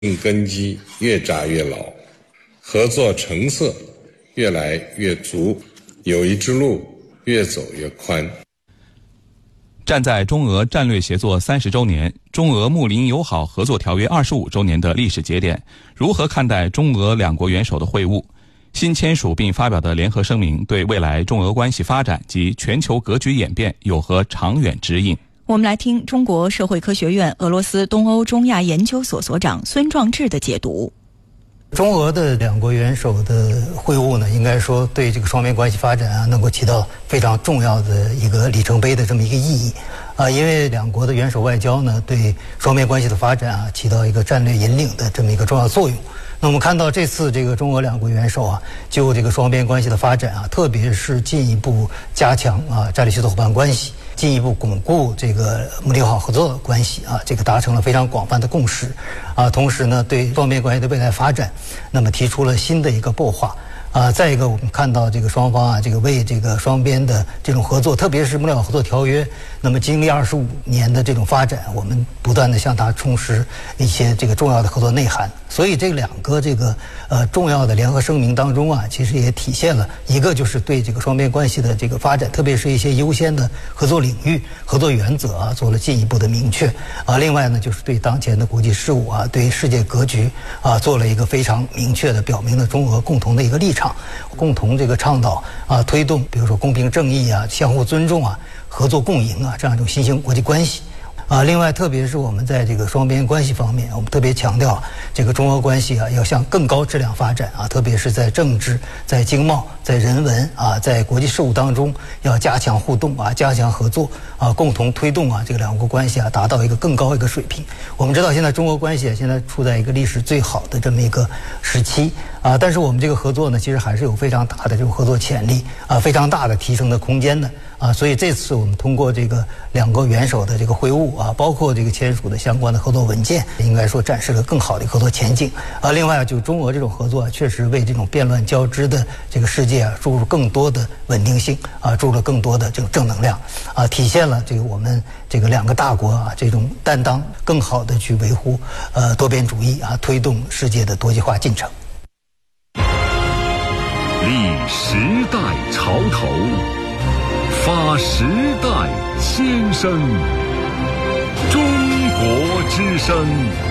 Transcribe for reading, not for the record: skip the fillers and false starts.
根基越扎越牢，合作成色越来越足，友谊之路越走越宽。 站在中俄战略协作30周年、中俄睦邻友好合作条约25周年的历史节点，如何看待中俄两国元首的会晤？新签署并发表的联合声明对未来中俄关系发展及全球格局演变有何长远指引？ 我们来听中国社会科学院俄罗斯东欧中亚研究所所长孙壮志的解读。 中俄的两国元首的会晤呢，应该说对这个双边关系发展能够起到非常重要的一个里程碑的这么一个意义因为两国的元首外交呢，对双边关系的发展起到一个战略引领的这么一个重要作用。那我们看到这次这个中俄两国元首就这个双边关系的发展特别是进一步加强战略协作伙伴关系，进一步巩固这个睦邻友好合作关系这个达成了非常广泛的共识同时呢，对双边关系的未来发展，那么提出了新的一个擘画再一个，我们看到这个双方这个为这个双边的这种合作，特别是睦邻友好合作条约，那么经历25年的这种发展，我们不断的向它充实一些这个重要的合作内涵。所以这两个这个重要的联合声明当中其实也体现了一个就是对这个双边关系的这个发展，特别是一些优先的合作领域、合作原则做了进一步的明确另外呢，就是对当前的国际事务对世界格局做了一个非常明确的表明了中俄共同的一个立场，共同这个倡导推动，比如说公平正义相互尊重合作共赢这样一种新型国际关系另外特别是我们在这个双边关系方面，我们特别强调这个中俄关系要向更高质量发展特别是在政治、在经贸、在人文在国际事务当中要加强互动加强合作共同推动这个两国关系达到一个更高一个水平。我们知道现在中俄关系现在处在一个历史最好的这么一个时期但是我们这个合作呢，其实还是有非常大的这种合作潜力非常大的提升的空间的所以这次我们通过这个两国元首的这个会晤包括这个签署的相关的合作文件，应该说展示了更好的合作前景另外就中俄这种合作确实为这种变乱交织的这个世界注入更多的稳定性注入了更多的这种正能量体现了这个我们这个两个大国这种担当，更好的去维护多边主义推动世界的多极化进程。 立时代潮头，发时代先声，中国之声。